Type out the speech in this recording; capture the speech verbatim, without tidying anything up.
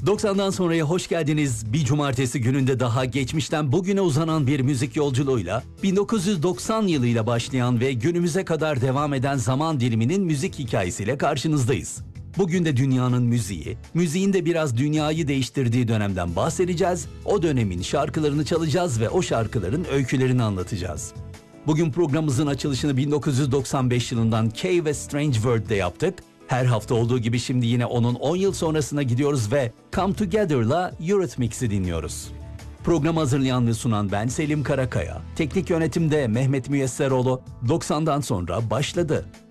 doksandan sonraya hoş geldiniz. Bir cumartesi gününde daha geçmişten bugüne uzanan bir müzik yolculuğuyla bin dokuz yüz doksan yılıyla başlayan ve günümüze kadar devam eden zaman diliminin müzik hikayesiyle karşınızdayız. Bugün de dünyanın müziği, müziğin de biraz dünyayı değiştirdiği dönemden bahsedeceğiz. O dönemin şarkılarını çalacağız ve o şarkıların öykülerini anlatacağız. Bugün programımızın açılışını bin dokuz yüz doksan beş yılından Kay ve Strange World'de yaptık. Her hafta olduğu gibi şimdi yine onun on yıl sonrasına gidiyoruz ve Come Together'la Eurythmics'i dinliyoruz. Programı hazırlayan ve sunan ben Selim Karakaya. Teknik yönetimde Mehmet Müyesseroğlu. doksandan sonra başladı.